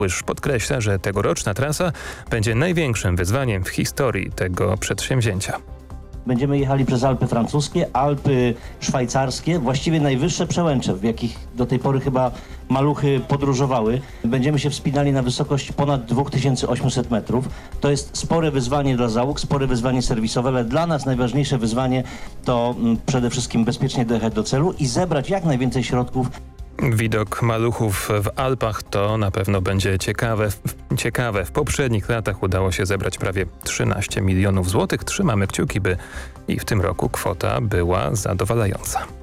Łyż podkreśla, że tegoroczna trasa będzie największym wyzwaniem w historii tego przedsięwzięcia. Będziemy jechali przez Alpy francuskie, Alpy szwajcarskie, właściwie najwyższe przełęcze, w jakich do tej pory chyba maluchy podróżowawały. Będziemy się wspinali na wysokość ponad 2800 metrów. To jest spore wyzwanie dla załóg, spore wyzwanie serwisowe, ale dla nas najważniejsze wyzwanie to przede wszystkim bezpiecznie dojechać do celu i zebrać jak najwięcej środków. Widok maluchów w Alpach to na pewno będzie ciekawe. W poprzednich latach udało się zebrać prawie 13 milionów złotych. Trzymamy kciuki, by i w tym roku kwota była zadowalająca.